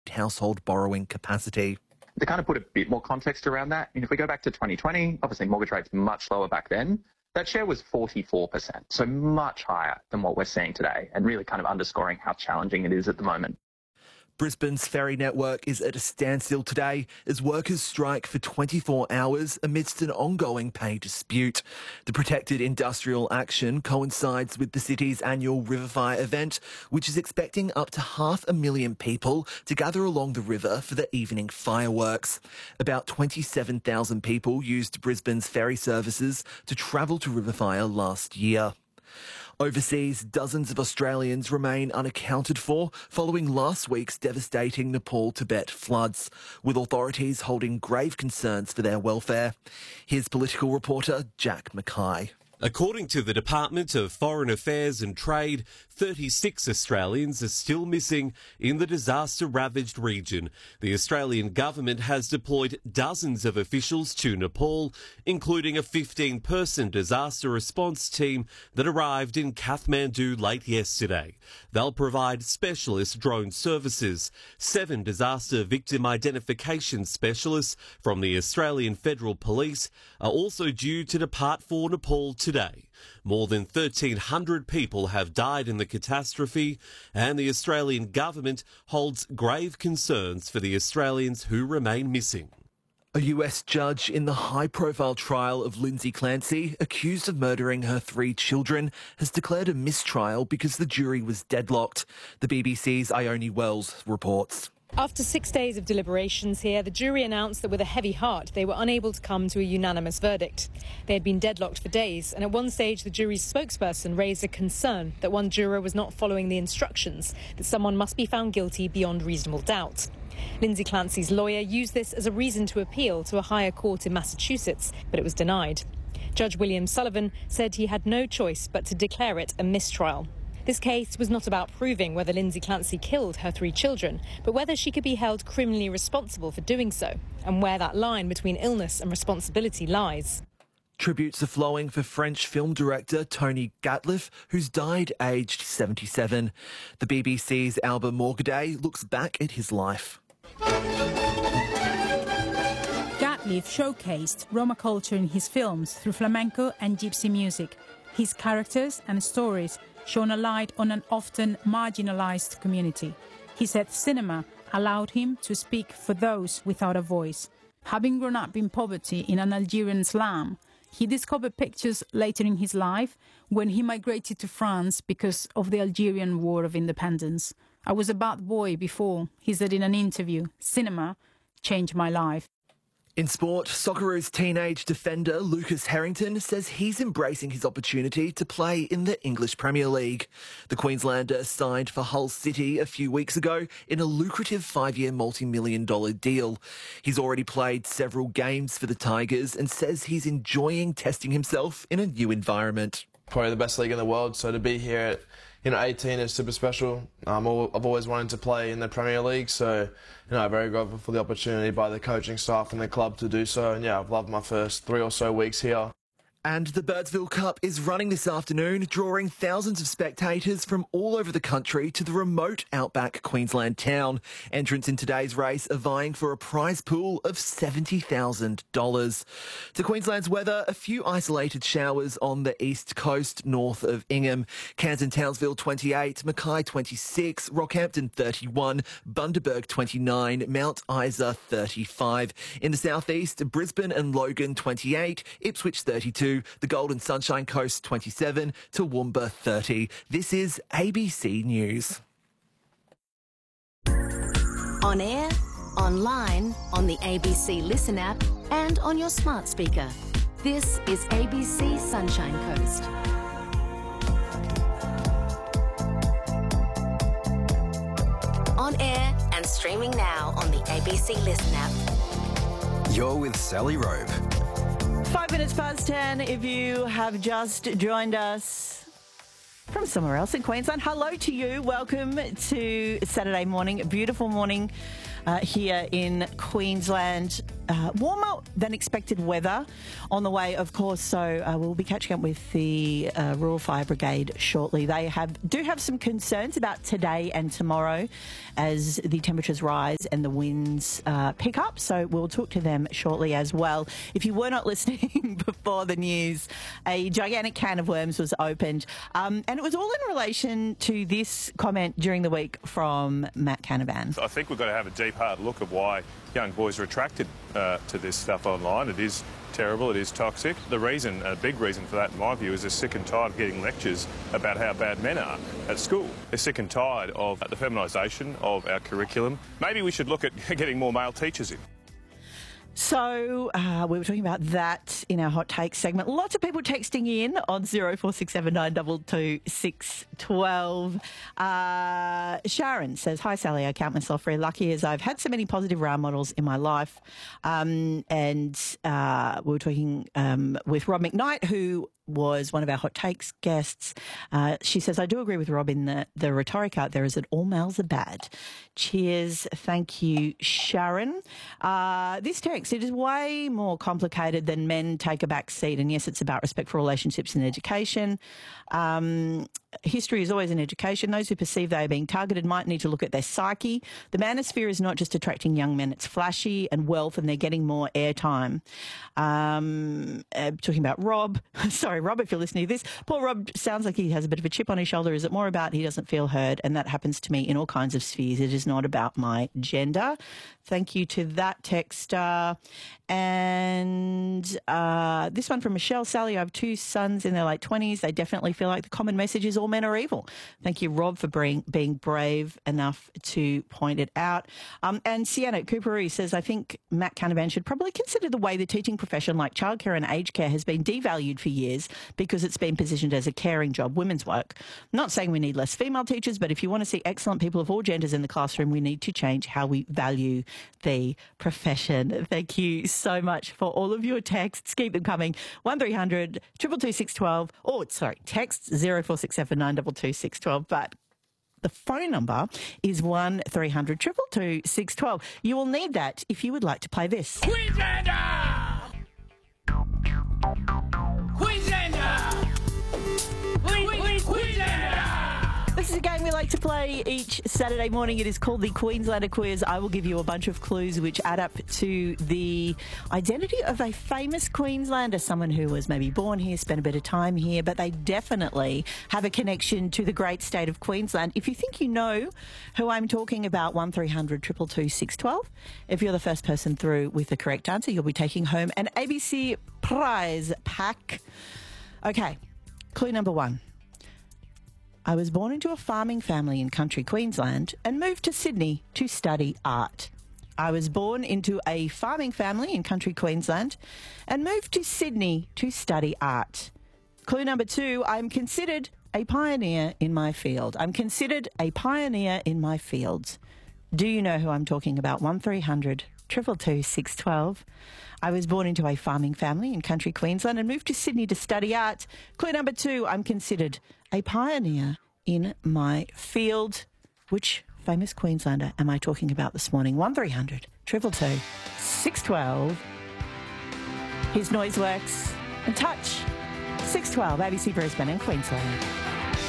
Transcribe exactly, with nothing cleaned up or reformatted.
household borrowing capacity. To kind of put a bit more context around that, and if we go back to twenty twenty, obviously mortgage rates much lower back then. That share was forty-four percent, so much higher than what we're seeing today, and really kind of underscoring how challenging it is at the moment. Brisbane's ferry network is at a standstill today as workers strike for twenty-four hours amidst an ongoing pay dispute. The protected industrial action coincides with the city's annual Riverfire event, which is expecting up to half a million people to gather along the river for the evening fireworks. About twenty-seven thousand people used Brisbane's ferry services to travel to Riverfire last year. Overseas, dozens of Australians remain unaccounted for following last week's devastating Nepal-Tibet floods, with authorities holding grave concerns for their welfare. Here's political reporter Jack Mackay. According to the Department of Foreign Affairs and Trade, thirty-six Australians are still missing in the disaster-ravaged region. The Australian government has deployed dozens of officials to Nepal, including a fifteen-person disaster response team that arrived in Kathmandu late yesterday. They'll provide specialist drone services. Seven disaster victim identification specialists from the Australian Federal Police are also due to depart for Nepal today. Today. More than thirteen hundred people have died in the catastrophe, and the Australian government holds grave concerns for the Australians who remain missing. A U S judge in the high-profile trial of Lindsay Clancy, accused of murdering her three children, has declared a mistrial because the jury was deadlocked. The B B C's Ione Wells reports. After six days of deliberations here, the jury announced that with a heavy heart they were unable to come to a unanimous verdict. They had been deadlocked for days, and at one stage the jury's spokesperson raised a concern that one juror was not following the instructions, that someone must be found guilty beyond reasonable doubt. Lindsay Clancy's lawyer used this as a reason to appeal to a higher court in Massachusetts, but it was denied. Judge William Sullivan said he had no choice but to declare it a mistrial. This case was not about proving whether Lindsay Clancy killed her three children, but whether she could be held criminally responsible for doing so, and where that line between illness and responsibility lies. Tributes are flowing for French film director Tony Gatliff, who's died aged seventy-seven. The B B C's Alba Morgaday looks back at his life. Gatliff showcased Roma culture in his films through flamenco and gypsy music. His characters and stories shone a light on an often marginalised community. He said cinema allowed him to speak for those without a voice. Having grown up in poverty in an Algerian slum, he discovered pictures later in his life when he migrated to France because of the Algerian War of Independence. I was a bad boy before, he said in an interview. Cinema changed my life. In sport, Socceroos teenage defender Lucas Harrington says he's embracing his opportunity to play in the English Premier League. The Queenslander signed for Hull City a few weeks ago in a lucrative five-year multi-million dollar deal. He's already played several games for the Tigers and says he's enjoying testing himself in a new environment. Probably the best league in the world, so to be here at you know, eighteen is super special. Um, I've always wanted to play in the Premier League, so you know, I'm very grateful for the opportunity by the coaching staff and the club to do so. And yeah, I've loved my first three or so weeks here. And the Birdsville Cup is running this afternoon, drawing thousands of spectators from all over the country to the remote outback Queensland town. Entrants in today's race are vying for a prize pool of seventy thousand dollars. To Queensland's weather, a few isolated showers on the east coast north of Ingham. Cairns and Townsville twenty-eight, Mackay twenty-six, Rockhampton thirty-one, Bundaberg twenty-nine, Mount Isa thirty-five. In the southeast, Brisbane and Logan twenty-eight, Ipswich thirty-two, the Golden Sunshine Coast twenty-seven, Toowoomba thirty. This is A B C News. On air, online, on the A B C Listen app and on your smart speaker. This is A B C Sunshine Coast. On air and streaming now on the A B C Listen app. You're with Sally Robe. Five minutes past ten, if you have just joined us from somewhere else in Queensland, hello to you. Welcome to Saturday morning, a beautiful morning uh, here in Queensland. uh, warmer than expected weather on the way, of course. So uh, we'll be catching up with the uh, Rural Fire Brigade shortly. They have do have some concerns about today and tomorrow as the temperatures rise and the winds uh, pick up. So we'll talk to them shortly as well. If you were not listening before the news, a gigantic can of worms was opened, um, and it was all in relation to this comment during the week from Matt Canavan. I think we've got to have a deep, hard look at why young boys are attracted uh, to this stuff online. It is terrible, it is toxic. The reason, a big reason for that in my view, is they're sick and tired of getting lectures about how bad men are at school. They're sick and tired of the feminisation of our curriculum. Maybe we should look at getting more male teachers in. So uh, we were talking about that in our Hot Take segment. Lots of people texting in on zero four six seven nine two two six one two. Uh, Sharon says, "Hi Sally, I count myself very lucky as I've had so many positive role models in my life." Um, and uh, we were talking um, with Rob McKnight, who was one of our Hot Takes guests. Uh, she says, "I do agree with Rob in the, the rhetoric out there is that all males are bad." Cheers. Thank you, Sharon. Uh, this text, it is way more complicated than men take a back seat. And yes, it's about respectful relationships and education. Um, history is always in education. Those who perceive they are being targeted might need to look at their psyche. The manosphere is not just attracting young men. It's flashy and wealth, and they're getting more airtime. Um, uh, talking about Rob. Sorry, Rob, if you're listening to this. Poor Rob sounds like he has a bit of a chip on his shoulder. Is it more about he doesn't feel heard? And that happens to me in all kinds of spheres. It is not about my gender. Thank you to that texter. And uh, this one from Michelle. "Sally, I have two sons in their late twenties. They definitely feel like the common message is all men are evil." Thank you, Rob, for being, being brave enough to point it out. Um, and Sienna Cooperee says, "I think Matt Canavan should probably consider the way the teaching profession like childcare and aged care has been devalued for years because it's been positioned as a caring job, women's work. I'm not saying we need less female teachers, but if you want to see excellent people of all genders in the classroom, we need to change how we value the profession." Thank you so much for all of your texts. Keep them coming. one three hundred two two two six one two. Oh, sorry, text zero four six seven nine two two six one two. But the phone number is one three hundred two two two six one two. You will need that if you would like to play this. Queenslander! Queenslander! Queen, Queen, Queenslander! This is a game we like to play each Saturday morning. It is called the Queenslander Quiz. I will give you a bunch of clues which add up to the identity of a famous Queenslander, someone who was maybe born here, spent a bit of time here, but they definitely have a connection to the great state of Queensland. If you think you know who I'm talking about, one three hundred two two two six one two. If you're the first person through with the correct answer, you'll be taking home an A B C prize pack. Okay, clue number one. I was born into a farming family in country Queensland and moved to Sydney to study art. I was born into a farming family in country Queensland and moved to Sydney to study art. Clue number two, I'm considered a pioneer in my field. I'm considered a pioneer in my fields. Do you know who I'm talking about? one three hundred two two two six one two. I was born into a farming family in country Queensland and moved to Sydney to study art. Clue number two, I'm considered a pioneer in my field. Which famous Queenslander am I talking about this morning? one three hundred two two two six one two. Here's Noiseworks and Touch. six one two, A B C Brisbane and Queensland.